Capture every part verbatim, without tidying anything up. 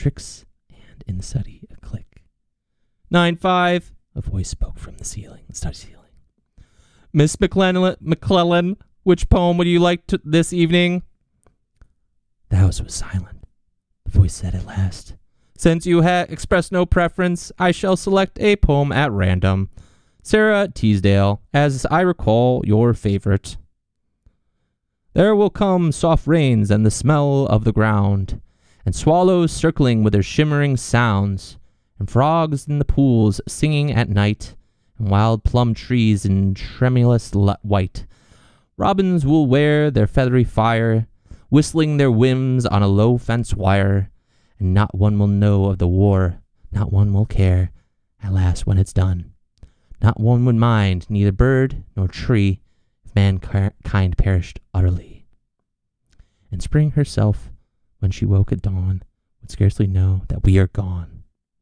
tricks, and in the study, a click. Nine five, a voice spoke from the ceiling, the study ceiling. Miss McClellan, McClellan, which poem would you like to this evening? The house was silent. The voice said at last, Since you have expressed no preference, I shall select a poem at random. Sarah Teasdale, as I recall, your favorite. There will come soft rains and the smell of the ground, and swallows circling with their shimmering sounds, and frogs in the pools singing at night, and wild plum trees in tremulous white. Robins will wear their feathery fire, whistling their whims on a low fence wire, and not one will know of the war, not one will care, at last when it's done. Not one would mind, neither bird nor tree, if mankind perished utterly. And spring herself, when she woke at dawn, would scarcely know that we are gone.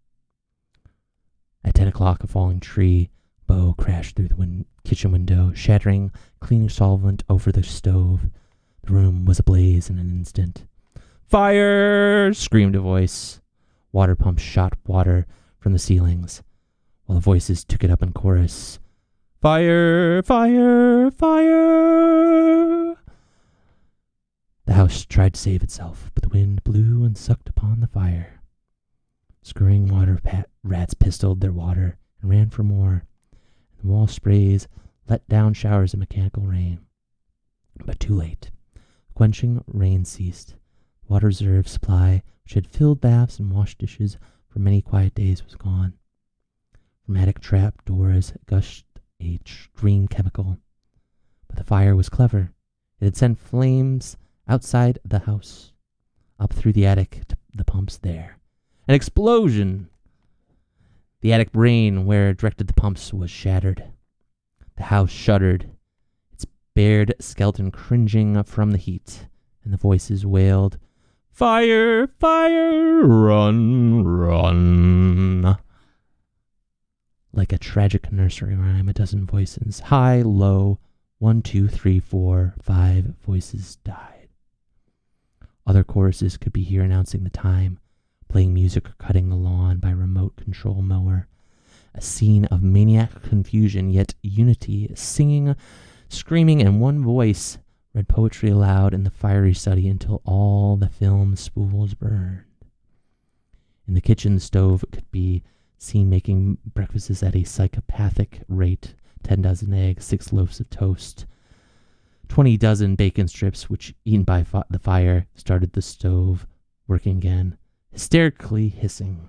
At ten o'clock, a falling tree bough crashed through the win- kitchen window, shattering cleaning solvent over the stove. The room was ablaze in an instant. Fire! Screamed a voice. Water pumps shot water from the ceilings, while the voices took it up in chorus. Fire! Fire! Fire! The house tried to save itself, but the wind blew and sucked upon the fire. Scurrying water pat- rats pistoled their water and ran for more, and the wall sprays let down showers of mechanical rain. But too late. Quenching rain ceased. The water reserve supply, which had filled baths and washed dishes for many quiet days, was gone. From attic trap doors gushed a green chemical. But the fire was clever. It had sent flames outside the house, up through the attic to the pumps there. An explosion! The attic brain where it directed the pumps was shattered. The house shuddered, its bared skeleton cringing from the heat, and the voices wailed, Fire! Fire! Run! Run! Like a tragic nursery rhyme, a dozen voices, high, low, one, two, three, four, five voices died. Other choruses could be heard announcing the time, playing music or cutting the lawn by remote control mower. A scene of maniac confusion, yet unity, singing, screaming, and one voice read poetry aloud in the fiery study until all the film spools burned. In the kitchen, the stove could be seen making breakfasts at a psychopathic rate, ten dozen eggs, six loaves of toast, twenty dozen bacon strips, which, eaten by fi- the fire, started the stove working again, hysterically hissing.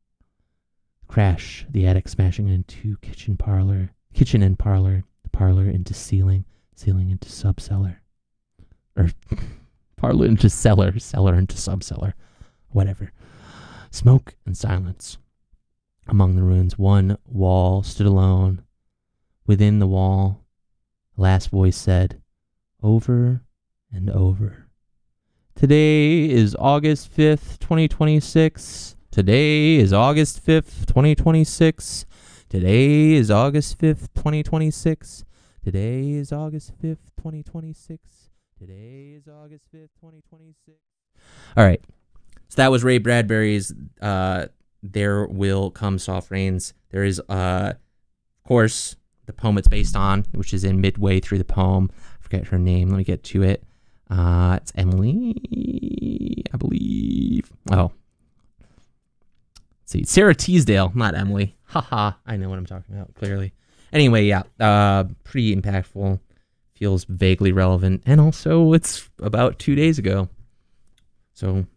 Crash, the attic smashing into kitchen parlor, kitchen and parlor, the parlor into ceiling, ceiling into subcellar. Or parlor into cellar, cellar into subcellar. Whatever. Smoke and silence. Among the ruins, one wall stood alone. Within the wall, a last voice said, over and over. Today is August fifth, twenty twenty-six. Today is August fifth, twenty twenty-six. Today is August fifth, twenty twenty-six. Today is August fifth, twenty twenty-six. Today is August fifth, twenty twenty-six. All right. So that was Ray Bradbury's uh, There Will Come Soft Rains. There is, uh, of course, the poem it's based on, which is in midway through the poem. I forget her name. Let me get to it. Uh, it's Emily, I believe. Oh. Let's see. Sarah Teasdale, not Emily. Haha. I know what I'm talking about, clearly. Anyway, yeah. Uh, pretty impactful. Feels vaguely relevant. And also, it's about two days ago. So,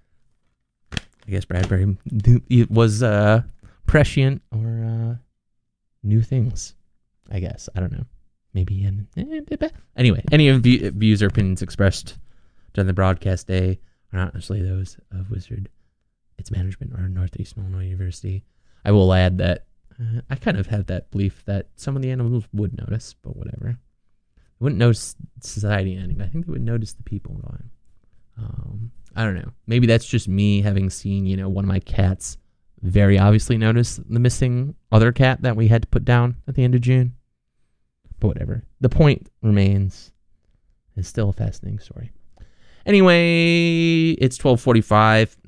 I guess Bradbury was uh, prescient or uh, new things. I guess. I don't know. Maybe. In, anyway, any of the views or opinions expressed during the broadcast day are not necessarily those of Wizard, its management, or Northeastern Illinois University. I will add that uh, I kind of have that belief that some of the animals would notice, but whatever. They wouldn't notice society ending. I think they would notice the people going. Um, I don't know. Maybe that's just me having seen, you know, one of my cats very obviously notice the missing other cat that we had to put down at the end of June. But whatever. The point remains. It's still a fascinating story. Anyway, it's twelve forty-five.